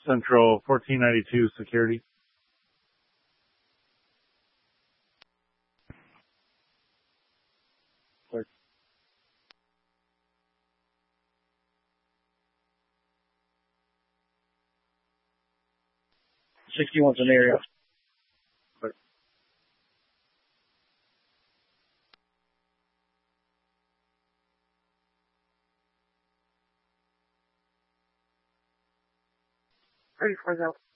Central 1492 security. Clear. 61's an area. Clear. Ready for out.